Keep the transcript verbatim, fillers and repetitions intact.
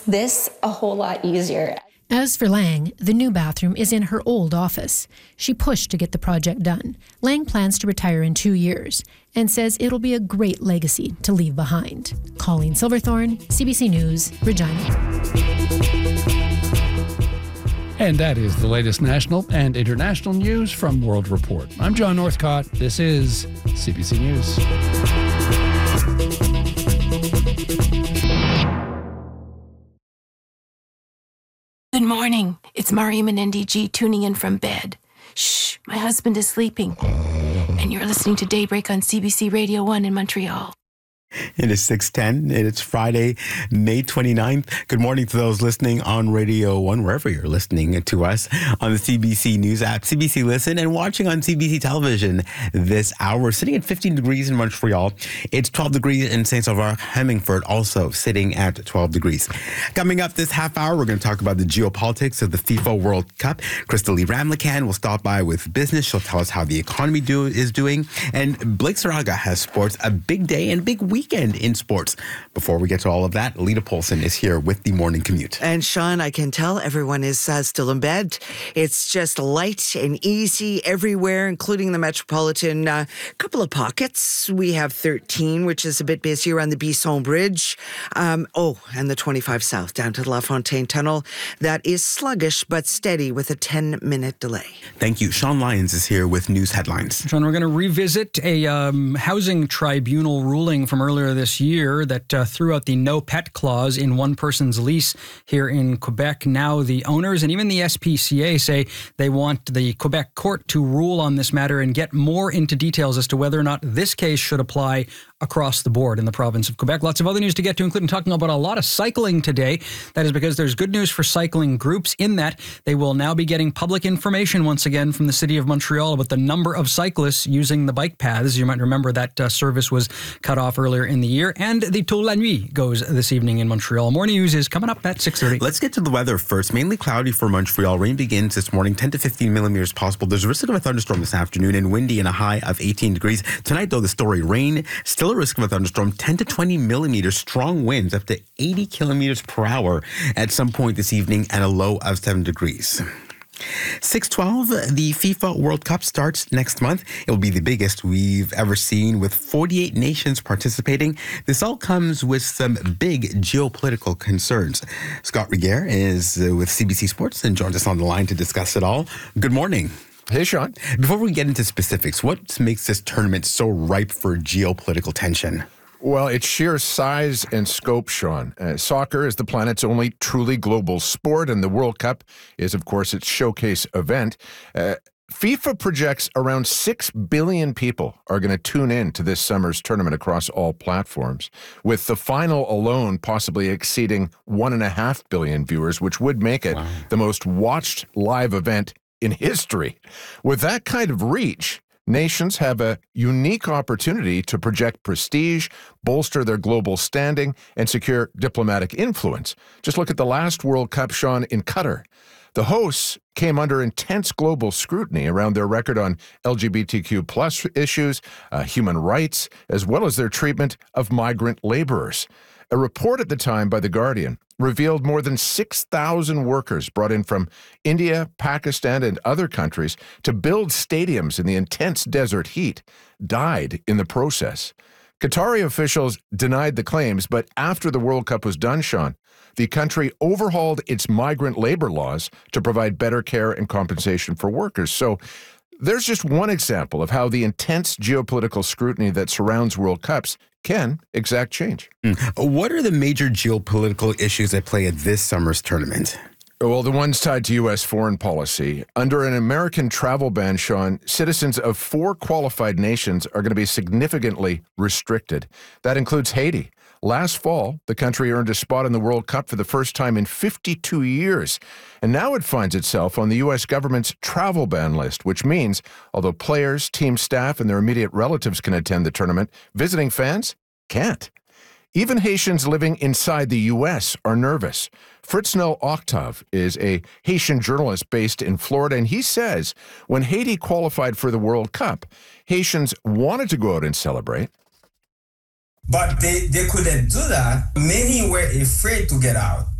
this a whole lot easier. As for Lang, the new bathroom is in her old office. She pushed to get the project done. Lang plans to retire in two years and says it'll be a great legacy to leave behind. Colleen Silverthorne, C B C News, Regina. And that is the latest national and international news from World Report. I'm John Northcott. This is C B C News. Good morning. It's Mariam and N D G tuning in from bed. Shh, my husband is sleeping. And you're listening to Daybreak on C B C Radio one in Montreal. It is six ten, and it's Friday, May twenty-ninth. Good morning to those listening on Radio one, wherever you're listening to us, on the C B C News app, C B C Listen, and watching on C B C Television this hour. We're sitting at fifteen degrees in Montreal. It's twelve degrees in Saint Sauveur, Hemmingford, also sitting at twelve degrees. Coming up this half hour, we're going to talk about the geopolitics of the FIFA World Cup. Crystal Lee Ramlakan will stop by with business. She'll tell us how the economy do, is doing. And Blake Saraga has sports, a big day and big week. Weekend in sports. Before we get to all of that, Lita Polson is here with the morning commute. And Sean, I can tell everyone is uh, still in bed. It's just light and easy everywhere, including the metropolitan. A uh, couple of pockets. We have thirteen, which is a bit busier on the Bisson Bridge. Um, oh, and the twenty-five South down to the La Fontaine Tunnel. That is sluggish but steady with a ten-minute delay. Thank you. Sean Lyons is here with news headlines. Sean, we're going to revisit a um, housing tribunal ruling from earlier this year that uh, threw out the no pet clause in one person's lease here in Quebec. Now the owners and even the S P C A say they want the Quebec court to rule on this matter and get more into details as to whether or not this case should apply across the board in the province of Quebec. Lots of other news to get to, including talking about a lot of cycling today. That is because there's good news for cycling groups in that they will now be getting public information once again from the City of Montreal about the number of cyclists using the bike paths. You might remember that uh, service was cut off earlier in the year. And the Tour La Nuit goes this evening in Montreal. More news is coming up at six thirty. Let's get to the weather first. Mainly cloudy for Montreal. Rain begins this morning, ten to fifteen millimeters possible. There's a risk of a thunderstorm this afternoon and windy and a high of eighteen degrees. Tonight, though, the story, rain, still a risk of a thunderstorm, ten to twenty millimeters, strong winds up to eighty kilometers per hour at some point this evening and a low of seven degrees. six twelve, the FIFA World Cup starts next month. It will be the biggest we've ever seen with forty-eight nations participating. This all comes with some big geopolitical concerns. Scott Regier is with C B C Sports and joins us on the line to discuss it all. Good morning. Hey, Sean. Before we get into specifics, what makes this tournament so ripe for geopolitical tension? Well, it's sheer size and scope, Sean. Uh, soccer is the planet's only truly global sport, and the World Cup is, of course, its showcase event. Uh, FIFA projects around six billion people are going to tune in to this summer's tournament across all platforms, with the final alone possibly exceeding one and a half billion viewers, which would make it wow. the most watched live event in history. With that kind of reach, nations have a unique opportunity to project prestige, bolster their global standing, and secure diplomatic influence. Just look at the last World Cup, Sean, in Qatar. The hosts came under intense global scrutiny around their record on L G B T Q plus issues, uh, human rights, as well as their treatment of migrant laborers. A report at the time by The Guardian revealed more than six thousand workers brought in from India, Pakistan, and other countries to build stadiums in the intense desert heat died in the process. Qatari officials denied the claims, but after the World Cup was done, Sean, the country overhauled its migrant labor laws to provide better care and compensation for workers. So there's just one example of how the intense geopolitical scrutiny that surrounds World Cups can exact change. Mm. What are the major geopolitical issues at play at this summer's tournament? Well, the one's tied to U S foreign policy. Under an American travel ban, Sean, citizens of four qualified nations are going to be significantly restricted. That includes Haiti. Last fall, the country earned a spot in the World Cup for the first time in fifty-two years. And now it finds itself on the U S government's travel ban list, which means although players, team staff, and their immediate relatives can attend the tournament, visiting fans can't. Even Haitians living inside the U S are nervous. Fritznel Octave is a Haitian journalist based in Florida, and he says when Haiti qualified for the World Cup, Haitians wanted to go out and celebrate. But they, they couldn't do that. Many were afraid to get out.